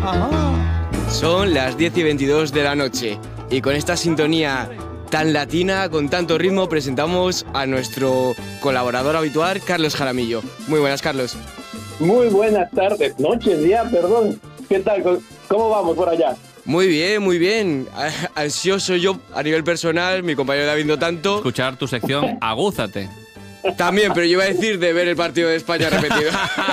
Ajá. Son las 10:22 de la noche y con esta sintonía tan latina, con tanto ritmo, presentamos a nuestro colaborador habitual, Carlos Jaramillo. Muy buenas, Carlos. Muy buenas tardes, noches ya, perdón. ¿Qué tal? ¿Cómo vamos por allá? Muy bien, muy bien. Ansioso yo a nivel personal, mi compañero David no tanto. Escuchar tu sección, agúzate. También, pero yo iba a decir de ver el partido de España repetido.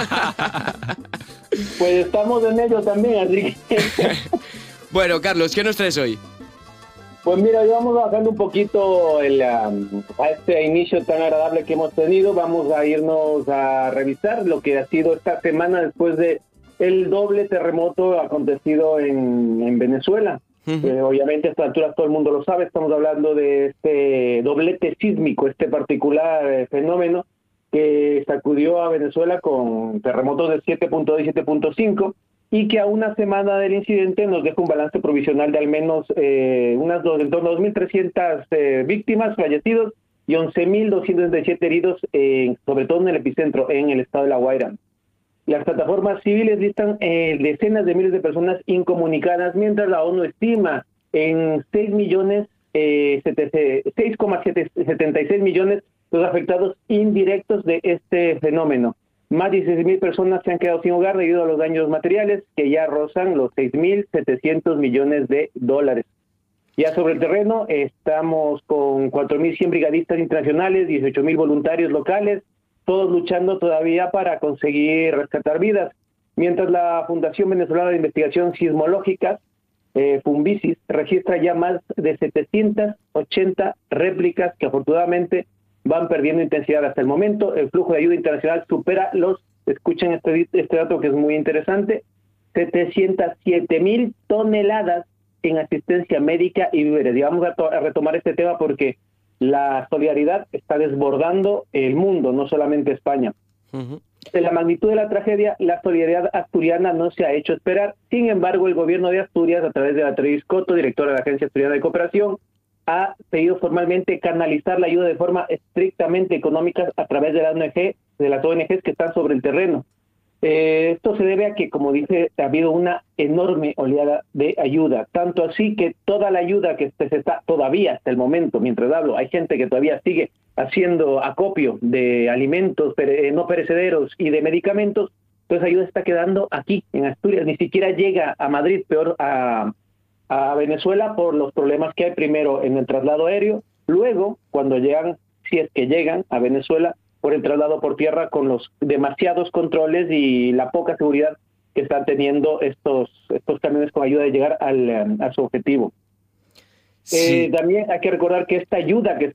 Pues estamos en ello también, así que... Bueno, Carlos, ¿qué nos traes hoy? Pues mira, hoy vamos bajando un poquito a este inicio tan agradable que hemos tenido. Vamos a irnos a revisar lo que ha sido esta semana después de el doble terremoto acontecido en Venezuela. Obviamente a estas alturas todo el mundo lo sabe, estamos hablando de este doblete sísmico, este particular fenómeno que sacudió a Venezuela con terremotos de 7.2 y 7.5 y que a una semana del incidente nos deja un balance provisional de al menos en torno a 2.300 víctimas, fallecidos y 11.267 heridos, sobre todo en el epicentro, en el estado de La Guaira. Las plataformas civiles listan decenas de miles de personas incomunicadas, mientras la ONU estima en 6,76 millones los afectados indirectos de este fenómeno. Más de 16.000 personas se han quedado sin hogar debido a los daños materiales que ya rozan los 6.700 millones de dólares. Ya sobre el terreno estamos con 4.100 brigadistas internacionales, 18.000 voluntarios locales, todos luchando todavía para conseguir rescatar vidas, mientras la Fundación Venezolana de Investigación Sismológica, Funvisis, registra ya más de 780 réplicas que afortunadamente van perdiendo intensidad hasta el momento. El flujo de ayuda internacional supera escuchen este dato que es muy interesante, 707.000 toneladas en asistencia médica y víveres. Y vamos a retomar este tema porque la solidaridad está desbordando el mundo, no solamente España. De la magnitud de la tragedia, la solidaridad asturiana no se ha hecho esperar. Sin embargo, el gobierno de Asturias, a través de Beatriz Coto, directora de la Agencia Asturiana de Cooperación, ha pedido formalmente canalizar la ayuda de forma estrictamente económica a través de las ONGs que están sobre el terreno. Esto se debe a que, como dije, ha habido una enorme oleada de ayuda, tanto así que toda la ayuda que se está todavía hasta el momento, mientras hablo, hay gente que todavía sigue haciendo acopio de alimentos no perecederos y de medicamentos, entonces ayuda está quedando aquí, en Asturias, ni siquiera llega a Madrid, peor a Venezuela por los problemas que hay primero en el traslado aéreo, luego cuando llegan, si es que llegan a Venezuela, por el traslado por tierra con los demasiados controles y la poca seguridad que están teniendo estos camiones con ayuda de llegar a su objetivo. Sí. También hay que recordar que esta ayuda que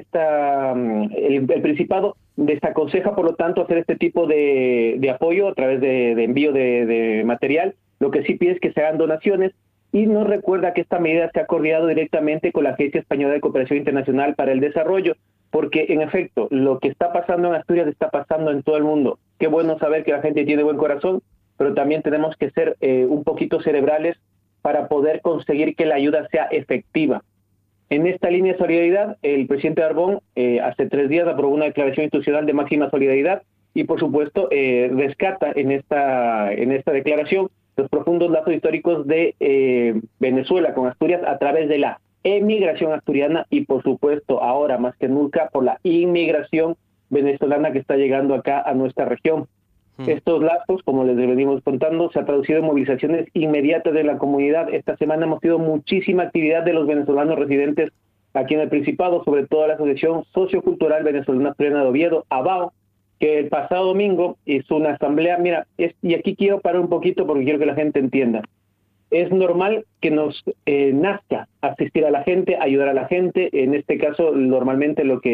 el Principado desaconseja, por lo tanto, hacer este tipo de apoyo a través de envío de material. Lo que sí pide es que se hagan donaciones y nos recuerda que esta medida se ha coordinado directamente con la Agencia Española de Cooperación Internacional para el Desarrollo, porque en efecto, lo que está pasando en Asturias está pasando en todo el mundo. Qué bueno saber que la gente tiene buen corazón, pero también tenemos que ser un poquito cerebrales para poder conseguir que la ayuda sea efectiva. En esta línea de solidaridad, el presidente Arbón hace 3 días aprobó una declaración institucional de máxima solidaridad y, por supuesto, rescata en esta declaración los profundos lazos históricos de Venezuela con Asturias a través de la emigración asturiana y, por supuesto, ahora más que nunca por la inmigración venezolana que está llegando acá a nuestra región. Estos lazos, como les venimos contando, se ha traducido en movilizaciones inmediatas de la comunidad. Esta semana hemos tenido muchísima actividad de los venezolanos residentes aquí en el Principado, sobre todo la Asociación Sociocultural Venezolana Asturiana de Oviedo, ABAO, que el pasado domingo hizo una asamblea. Mira, y aquí quiero parar un poquito porque quiero que la gente entienda. Es normal que nos nazca asistir a la gente, ayudar a la gente. En este caso, normalmente lo que